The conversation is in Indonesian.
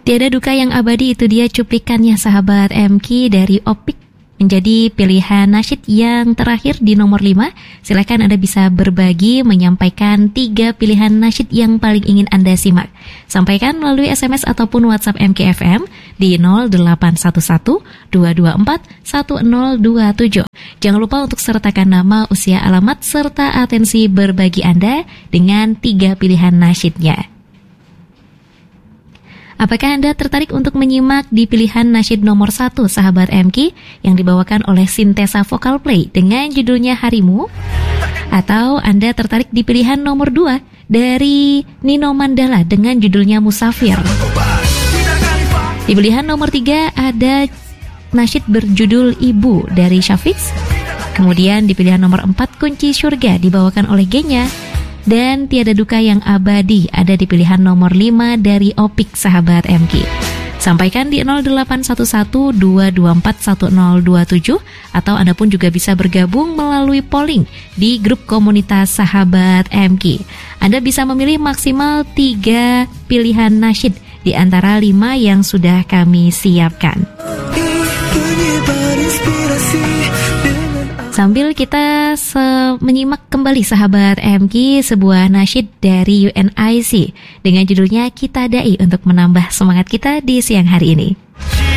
Tiada duka yang abadi, itu dia cuplikannya sahabat MK dari Opik. Menjadi pilihan nasyid yang terakhir di nomor 5. Silakan Anda bisa berbagi, menyampaikan 3 pilihan nasyid yang paling ingin Anda simak. Sampaikan melalui SMS ataupun WhatsApp MKFM di 0811 224 1027. Jangan lupa untuk sertakan nama, usia, alamat, serta atensi berbagi Anda dengan 3 pilihan nasyidnya. Apakah Anda tertarik untuk menyimak di pilihan nasyid nomor 1 sahabat MK yang dibawakan oleh Sintesa Vocal Play dengan judulnya Harimu? Atau Anda tertarik di pilihan nomor 2 dari Nino Mandala dengan judulnya Musafir? Di pilihan nomor 3 ada nasyid berjudul Ibu dari Syafiq. Kemudian di pilihan nomor 4 Kunci Surga dibawakan oleh Genya. Dan Tiada Duka yang Abadi ada di pilihan nomor 5 dari Opik sahabat MK. Sampaikan di 0811 224 1027 atau Anda pun juga bisa bergabung melalui polling di grup komunitas sahabat MK. Anda bisa memilih maksimal 3 pilihan nasyid di antara 5 yang sudah kami siapkan. Sambil kita menyimak kembali sahabat MK sebuah nasyid dari UNIC dengan judulnya Kita Dai untuk menambah semangat kita di siang hari ini.